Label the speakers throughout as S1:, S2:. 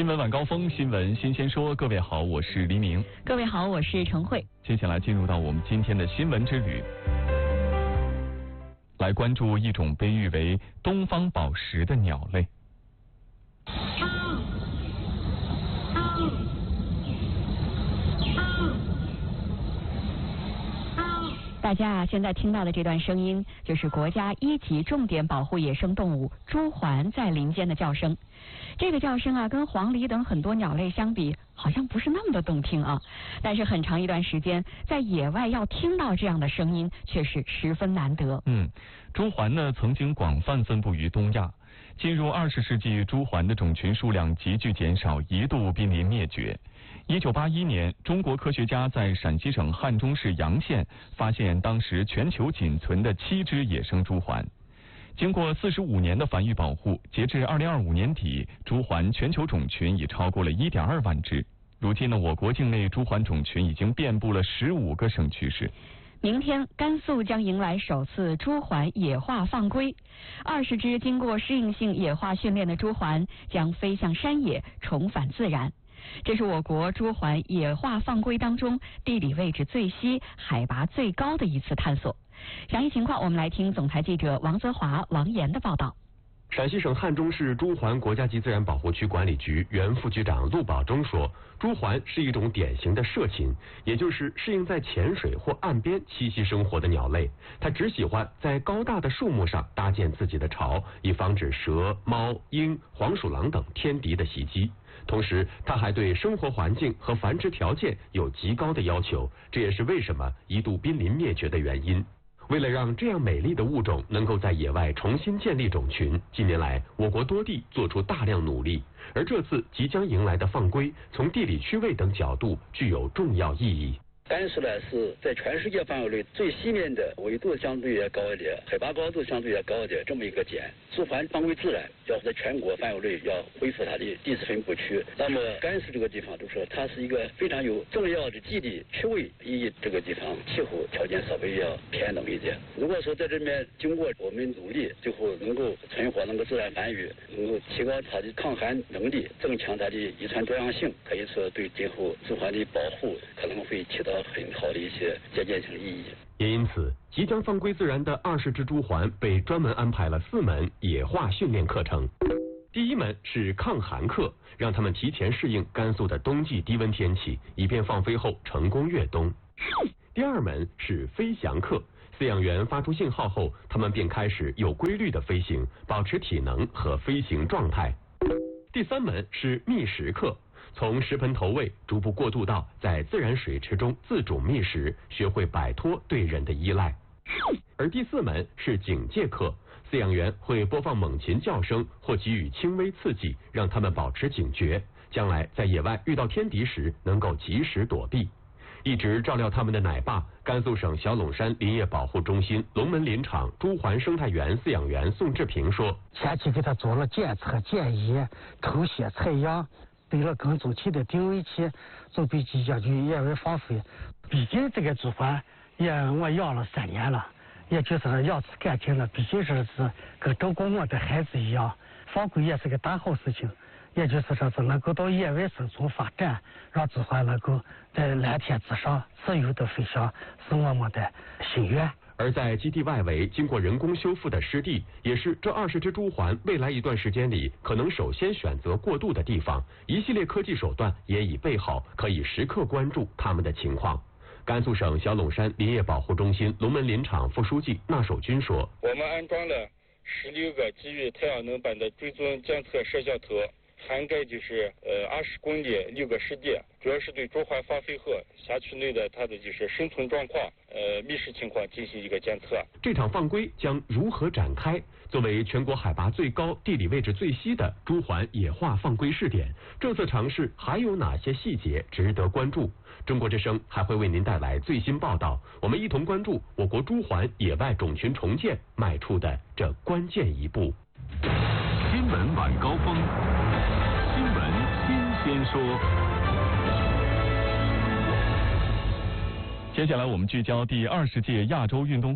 S1: 新闻晚高峰，新闻新鲜说。各位好，我是黎明。
S2: 各位好，我是陈慧。
S1: 接下来进入到我们今天的新闻之旅，来关注一种被誉为东方宝石的鸟类。
S2: 大家现在听到的这段声音，就是国家1级重点保护野生动物朱鹮在林间的叫声。这个叫声啊，跟黄鹂等很多鸟类相比，好像不是那么的动听啊。但是很长一段时间，在野外要听到这样的声音，却是十分难得。
S1: 朱鹮呢，曾经广泛分布于东亚。进入20世纪，朱鹮的种群数量急剧减少，一度濒临灭绝。1981年，中国科学家在陕西省汉中市洋县发现当时全球仅存的7只野生朱鹮。经过45年的繁育保护，截至2025年底，朱鹮全球种群已超过了1.2万只。如今呢，我国境内朱鹮种群已经遍布了15个省区市。
S2: 明天，甘肃将迎来首次朱鹮野化放归，20只经过适应性野化训练的朱鹮将飞向山野，重返自然。这是我国朱鹮野化放归当中地理位置最西、海拔最高的一次探索。详细情况，我们来听总台记者王泽华、王岩的报道。
S3: 陕西省汉中市朱鹮国家级自然保护区管理局原副局长陆宝忠说，朱鹮是一种典型的涉禽，也就是适应在浅水或岸边栖息生活的鸟类。它只喜欢在高大的树木上搭建自己的巢，以防止蛇、猫、鹰、黄鼠狼等天敌的袭击。同时，它还对生活环境和繁殖条件有极高的要求，这也是为什么一度濒临灭绝的原因。为了让这样美丽的物种能够在野外重新建立种群，近年来我国多地做出大量努力，而这次即将迎来的放归，从地理区位等角度具有重要意义。
S4: 甘肃呢是在全世界范围内最西面的，纬度相对也高一点，海拔高度相对也高一点，这么一个点。朱鹮放归自然，要在全国范围内要恢复它的地质分布区。那么甘肃这个地方，就说它是一个非常有重要的地理区位意义，这个地方气候条件稍微要偏冷一点。如果说在这边经过我们努力，最后能够存活，能够自然繁育，能够提高它的抗寒能力，增强它的遗传多样性，可以说对今后朱鹮的保护可能会起到很好的一些借鉴性意义。
S3: 也因此，即将放归自然的20只朱鹮被专门安排了4门野化训练课程。第一门是抗寒课，让他们提前适应甘肃的冬季低温天气，以便放飞后成功越冬。第2门是飞翔课，饲养员发出信号后，他们便开始有规律的飞行，保持体能和飞行状态。第3门是觅食课，从食盆投喂逐步过渡到在自然水池中自主觅食，学会摆脱对人的依赖。而第4门是警戒课，饲养员会播放猛禽叫声或给予轻微刺激，让他们保持警觉，将来在野外遇到天敌时能够及时躲避。一直照料他们的奶爸，甘肃省小陇山林业保护中心龙门林场朱鹮生态园饲养员宋志平说，
S5: 前期给他做了检测、检疫、抽血、采样，对了跟踪器的定位器，准备即将去野外放飞。毕竟这个朱鹮也我养了3年了，也就是养出感情了，毕竟是跟照顾我的孩子一样，放归也是个大好事情。也就是说是能够到野外生存发展，让朱鹮能够在蓝天之上自由的飞翔，是我们的心愿。
S3: 而在基地外围经过人工修复的湿地，也是这20只朱鹮未来一段时间里可能首先选择过渡的地方。一系列科技手段也已备好，可以时刻关注它们的情况。甘肃省小陇山林业保护中心龙门林场副书记纳守军说，
S6: 我们安装了16个基于太阳能板的追踪监测摄像头，涵盖就是20公里6个湿地，主要是对朱鹮放飞后辖区内的它的就是生存状况、觅食情况进行一个监测。
S3: 这场放归将如何展开？作为全国海拔最高、地理位置最西的朱鹮野化放归试点，这次尝试还有哪些细节值得关注？中国之声还会为您带来最新报道，我们一同关注我国朱鹮野外种群重建迈出的这关键一步。
S1: 新闻晚高峰，新闻新鲜说。接下来我们聚焦第20届亚洲运动会。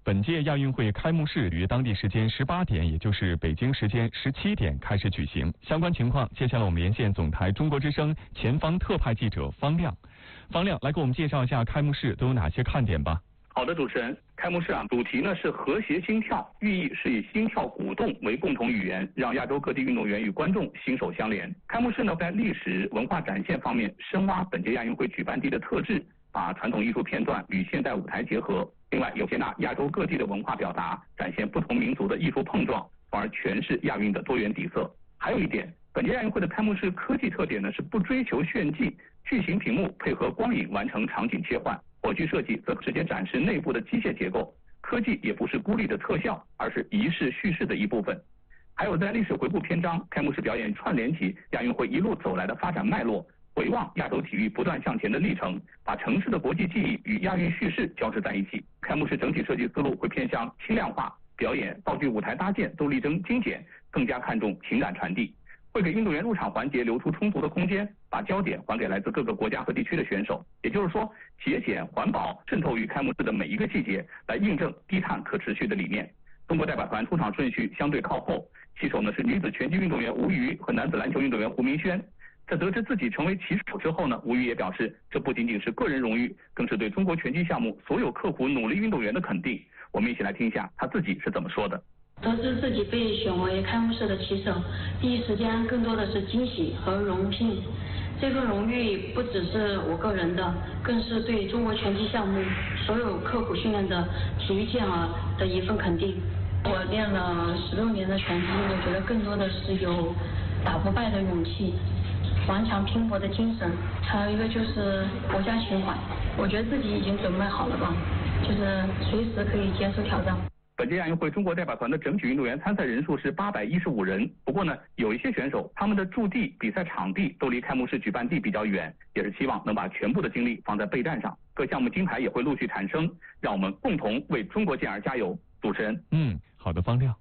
S1: 本届亚运会开幕式于当地时间18点，也就是北京时间17点开始举行。相关情况，接下来我们连线总台中国之声前方特派记者方亮。方亮，来给我们介绍一下开幕式都有哪些看点吧。
S7: 好的，主持人，开幕式主题呢是和谐心跳，寓意是以心跳鼓动为共同语言，让亚洲各地运动员与观众心手相连。开幕式呢在历史文化展现方面，深挖本届亚运会举办地的特质，把传统艺术片段与现代舞台结合。另外，有接纳亚洲各地的文化表达，展现不同民族的艺术碰撞，从而诠释亚运的多元底色。还有一点，本届亚运会的开幕式科技特点呢是不追求炫技，巨型屏幕配合光影完成场景切换。火炬设计则直接展示内部的机械结构，科技也不是孤立的特效，而是仪式叙事的一部分。还有在历史回顾篇章，开幕式表演串联起亚运会一路走来的发展脉络，回望亚洲体育不断向前的历程，把城市的国际记忆与亚运叙事交织在一起。开幕式整体设计思路会偏向轻量化，表演、道具、舞台搭建都力争精简，更加看重情感传递。会给运动员入场环节留出充足的空间，把焦点还给来自各个国家和地区的选手。也就是说，节俭环保渗透于开幕式的每一个细节，来印证低碳可持续的理念。中国代表团出场顺序相对靠后，旗手呢是女子拳击运动员吴瑜和男子篮球运动员胡明轩。在得知自己成为旗手之后呢，吴瑜也表示，这不仅仅是个人荣誉，更是对中国拳击项目所有刻苦努力运动员的肯定。我们一起来听一下他自己是怎么说的。
S8: 得知自己被选为开幕式的旗手，第一时间更多的是惊喜和荣幸。这份荣誉不只是我个人的，更是对中国拳击项目所有刻苦训练的体育健儿的一份肯定。我练了16年的拳击，我觉得更多的是有打不败的勇气，顽强拼搏的精神，还有一个就是国家情怀。我觉得自己已经准备好了吧，就是随时可以接受挑战。
S7: 本届亚运会中国代表团的整体运动员参赛人数是815人，不过呢，有一些选手他们的驻地、比赛场地都离开幕式举办地比较远，也是希望能把全部的精力放在备战上。各项目金牌也会陆续产生，让我们共同为中国健儿加油。主持人，
S1: 好的，方亮。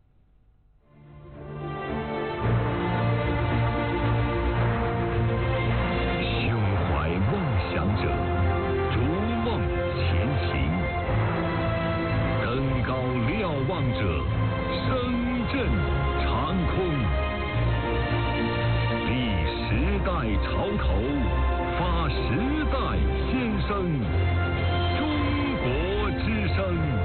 S9: 胸怀梦想者，逐梦前行。登高瞭望者，声震长空。立时代潮头，发时代先声。中国之声。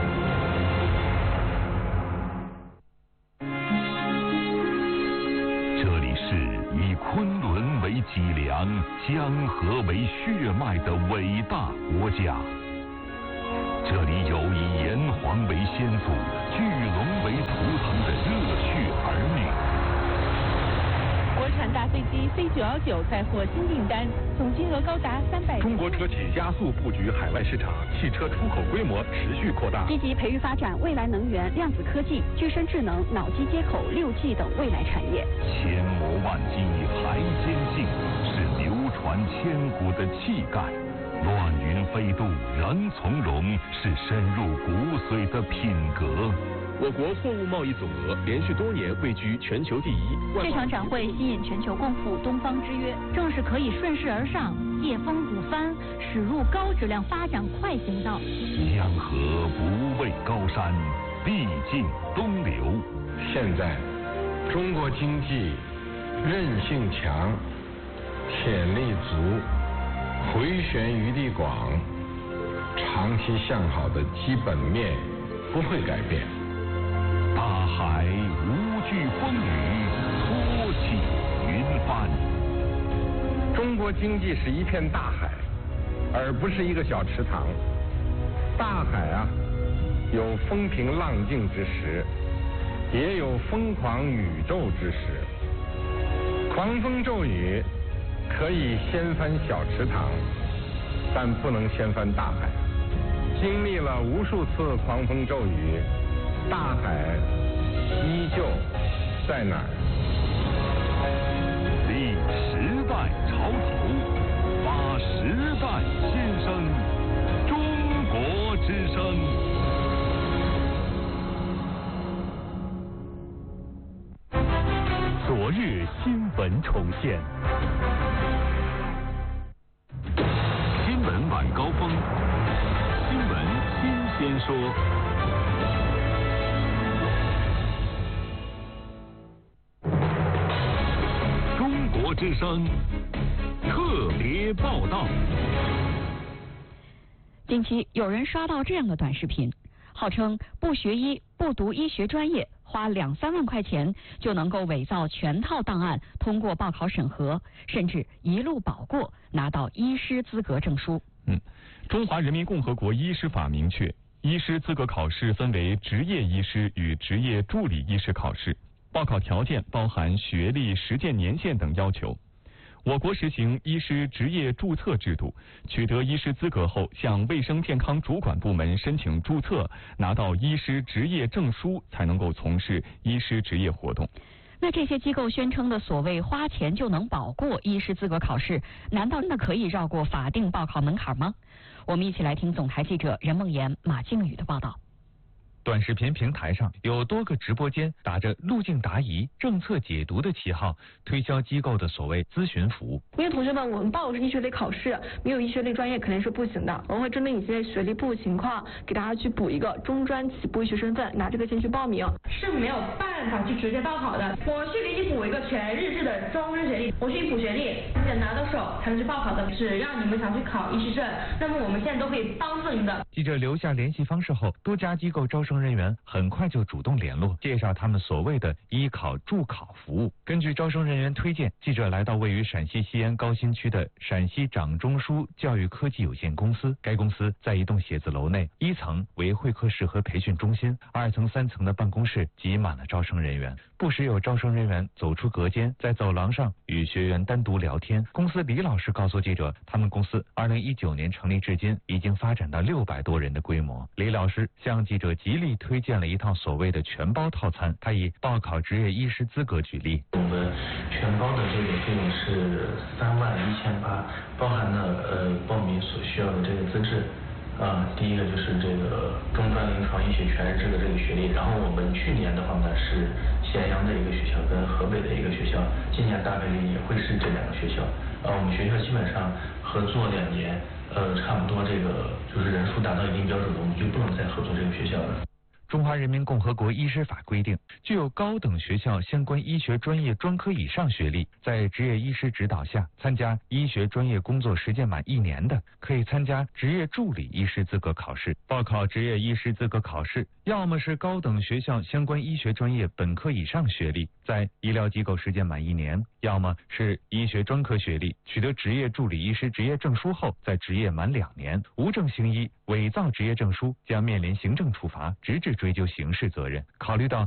S9: 这里是以昆仑为脊梁、江河为血脉的伟大国家。这里有以炎黄为先祖、巨龙为图腾的热血儿女。
S10: 国产大飞机C919再获新订单，总金额高达300。
S11: 中国车企加速布局海外市场，汽车出口规模持续扩大。
S12: 积极培育发展未来能源、量子科技、具身智能、脑机接口、6G 等未来产业。
S9: 千磨万击还坚劲，是流传千古的气概。乱云飞渡仍从容，是深入骨髓的品格。
S3: 我国货物贸易总额连续多年位居全球第一。
S12: 这场展会吸引全球共赴东方之约，正是可以顺势而上，借风鼓帆，驶入高质量发展快行道。
S9: 江河不畏高山，必尽东流。
S13: 现在，中国经济韧性强，潜力足，回旋余地广，长期向好的基本面不会改变。
S9: 大海无惧风雨，托起云帆。
S13: 中国经济是一片大海，而不是一个小池塘。大海啊，有风平浪静之时，也有疯狂宇宙之时。狂风骤雨可以掀翻小池塘，但不能掀翻大海。经历了无数次狂风骤雨，大海依旧在哪儿？
S9: 立时代潮头，发时代先声。中国之声。昨日新闻重现。新闻晚高峰，新闻新鲜先说。中国之声特别报道。
S2: 近期有人刷到这样的短视频，号称不学医、不读医学专业，花2-3万块钱就能够伪造全套档案，通过报考审核，甚至一路保过，拿到医师资格证书。
S1: 中华人民共和国医师法明确，医师资格考试分为执业医师与执业助理医师考试，报考条件包含学历、实践年限等要求。我国实行医师执业注册制度，取得医师资格后，向卫生健康主管部门申请注册，拿到医师执业证书，才能够从事医师执业活动。
S2: 那这些机构宣称的所谓花钱就能保过医师资格考试，难道真的可以绕过法定报考门槛吗？我们一起来听总台记者任梦妍、马靖宇的报道。
S14: 短视频平台上有多个直播间打着路径答疑、政策解读的旗号，推销机构的所谓咨询服务。
S15: 因为同学们，我们报的是医学类考试，没有医学类专业肯定是不行的。我们会针对你现在学历不情况，给大家去补一个中专起步医学身份，拿这个先去报名。是没有办法去直接报考的。我去给你补一个全日制的终身学历，我去补学历，你得拿到手才能去报考的。只要你们想去考医师证，那么我们现在都可以帮助你的。
S14: 记者留下联系方式后，多家机构招生人员很快就主动联络，介绍他们所谓的医考助考服务。根据招生人员推荐，记者来到位于陕西西安高新区的陕西掌中枢教育科技有限公司。该公司在一栋写字楼内，1层为会客室和培训中心，2层、3层的办公室挤满了招生人员。不时有招生人员走出隔间，在走廊上与学员单独聊天。公司李老师告诉记者，他们公司2019年成立至今，已经发展到600多人的规模。李老师向记者极力推荐了一套所谓的全包套餐，他以报考执业医师资格举例。
S16: 我们全包的这个费用是31800，包含了报名所需要的这个资质。第一个就是这个中专临床医学全日制的这个学历，然后我们去年的话呢是咸阳的一个学校跟河北的一个学校，今年大概率也会是这2个学校。我们学校基本上合作2年，差不多这个就是人数达到一定标准了，我们就不能再合作这个学校了。
S14: 中华人民共和国医师法规定，具有高等学校相关医学专业专科以上学历，在执业医师指导下参加医学专业工作实践满1年的，可以参加执业助理医师资格考试。报考执业医师资格考试，要么是高等学校相关医学专业本科以上学历，在医疗机构实践满1年，要么是医学专科学历，取得执业助理医师执业证书后，在执业满2年，无证行医，伪造执业证书将面临行政处罚，直至追究刑事责任。考虑到